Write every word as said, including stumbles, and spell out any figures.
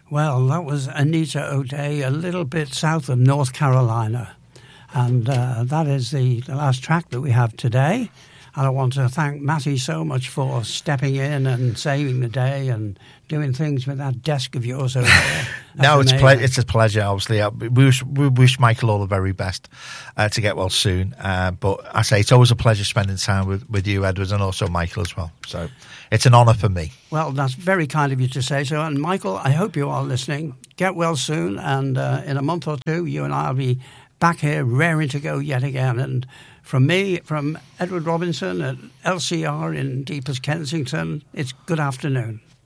Well, that was Anita O'Day, a little bit south of North Carolina. And uh, that is the, the last track that we have today. And I want to thank Matty so much for stepping in and saving the day and doing things with that desk of yours over there. No, it's, ple- it's a pleasure, obviously. We wish, we wish Michael all the very best uh, to get well soon. Uh, but I say it's always a pleasure spending time with, with you, Edward, and also Michael as well. So it's an honour for me. Well, that's very kind of you to say so. And Michael, I hope you are listening. Get well soon. And uh, in a month or two, you and I will be back here raring to go yet again. And from me, from Edward Robinson at L C R in deepest Kensington, it's good afternoon.